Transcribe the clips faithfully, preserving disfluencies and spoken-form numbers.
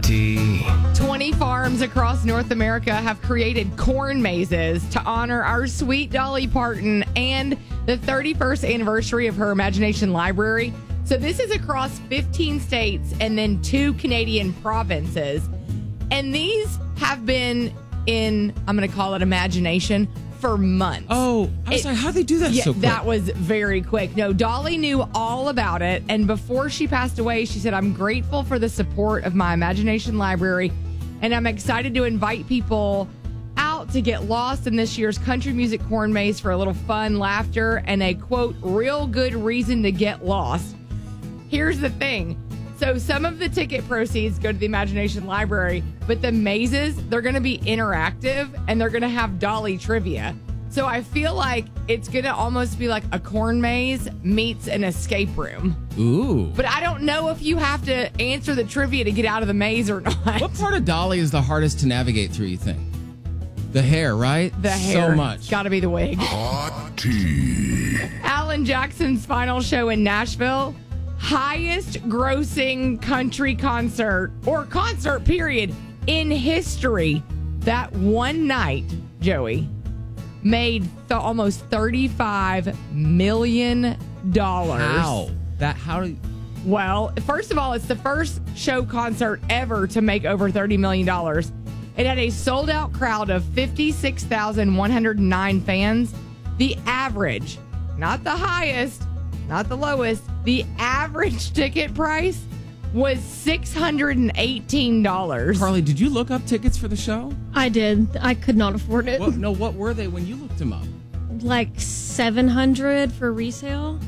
tea. twenty farms across North America have created corn mazes to honor our sweet Dolly Parton and the thirty-first anniversary of her Imagination Library. So this is across fifteen states and then two Canadian provinces. And these have been in, I'm going to call it imagination, for months. Oh, I was It- like, how'd they do that Yeah, so quick? that was very quick. No, Dolly knew all about it. And before she passed away, she said, I'm grateful for the support of my Imagination Library. And I'm excited to invite people out to get lost in this year's country music corn maze for a little fun, laughter, and a, quote, real good reason to get lost. Here's the thing. So some of the ticket proceeds go to the Imagination Library, but the mazes, they're going to be interactive and they're going to have Dolly trivia. So I feel like it's going to almost be like a corn maze meets an escape room. Ooh. But I don't know if you have to answer the trivia to get out of the maze or not. What part of Dolly is the hardest to navigate through, you think? The hair, right? The hair. So much. Got to be the wig. Hot tea. Alan Jackson's final show in Nashville. Highest grossing country concert or concert period in history. That one night, Joey, made th- almost thirty-five million dollars. How? That, how do you... Well, first of all, it's the first show concert ever to make over thirty million dollars. It had a sold out crowd of fifty-six thousand one hundred nine fans. The average, not the highest, not the lowest, the average ticket price was six hundred eighteen dollars. Carly, did you look up tickets for the show? I did. I could not afford it. What, no, what were they when you looked them up? Like seven hundred for resale.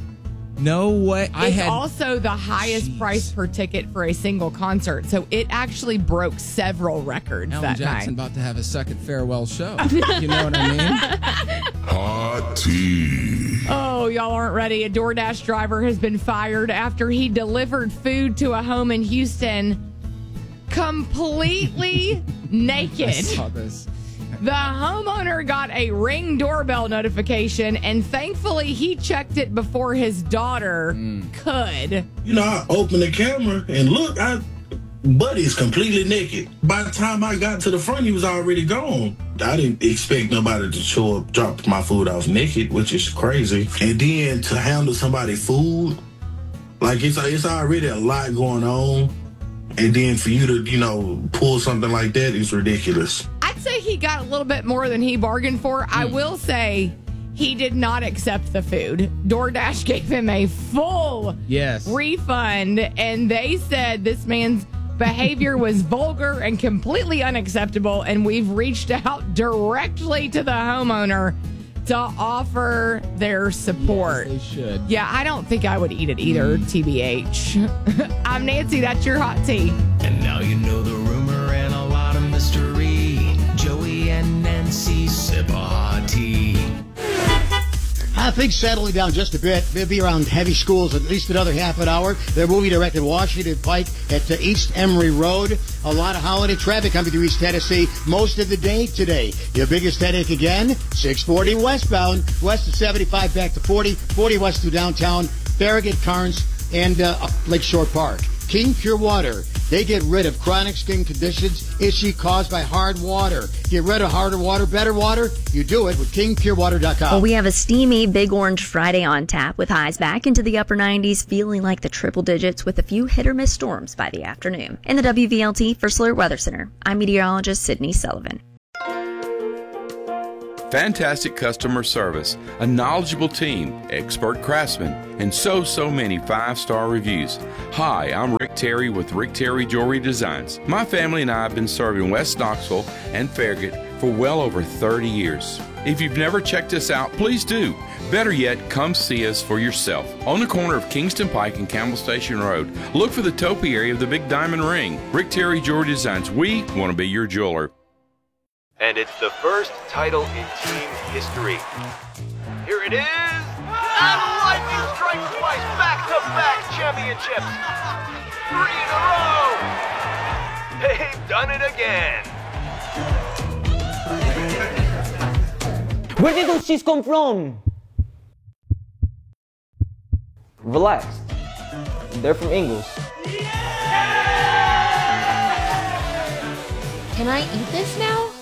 No way. I It's had... also the highest Jeez. price per ticket for a single concert. So it actually broke several records Alan that Jackson night. about to have his second farewell show. You know what I mean? Hot tea. Oh, y'all aren't ready. A DoorDash driver has been fired after he delivered food to a home in Houston completely I naked. saw this. The homeowner got a Ring doorbell notification, and thankfully he checked it before his daughter could. You know, I opened the camera and look, I Buddy's completely naked. By the time I got to the front, he was already gone. I didn't expect nobody to show up, drop my food off naked, which is crazy. And then to handle somebody's food, like it's it's already a lot going on. And then for you to, you know, pull something like that is ridiculous. I'd say he got a little bit more than he bargained for. I will say he did not accept the food. DoorDash gave him a full Yes. refund, and they said this man's behavior was vulgar and completely unacceptable, and we've reached out directly to the homeowner to offer their support. They should. Yeah, I don't think I would eat it either, T B H. I'm Nancy, that's your hot tea. And now you know the rumor and a lot of mystery. Joey and Nancy sip a hot tea. I think settling down just a bit. They'll be around heavy schools at least another half an hour. They're moving directed Washington Pike at uh, East Emory Road. A lot of holiday traffic coming through East Tennessee most of the day today. Your biggest headache again, six forty westbound, west of seventy-five back to forty, forty west to downtown, Farragut, Carnes, and uh, up Lakeshore Park. King Pure Water. They get rid of chronic skin conditions, issue caused by hard water. Get rid of harder water, better water. You do it with king pure water dot com. Well, we have a steamy Big Orange Friday on tap with highs back into the upper nineties, feeling like the triple digits with a few hit or miss storms by the afternoon. In the W V L T First Alert Weather Center, I'm meteorologist Sydney Sullivan. Fantastic customer service, a knowledgeable team, expert craftsmen, and so, so many five-star reviews. Hi, I'm Rick Terry with Rick Terry Jewelry Designs. My family and I have been serving West Knoxville and Farragut for well over thirty years. If you've never checked us out, please do. Better yet, come see us for yourself. On the corner of Kingston Pike and Campbell Station Road, look for the topiary of the Big Diamond Ring. Rick Terry Jewelry Designs, we want to be your jeweler. And it's the first title in team history. Here it is. And lightning strikes twice, back-to-back championships. Three in a row. They've done it again. Where did those cheese come from? Relax. They're from Ingles. Can I eat this now?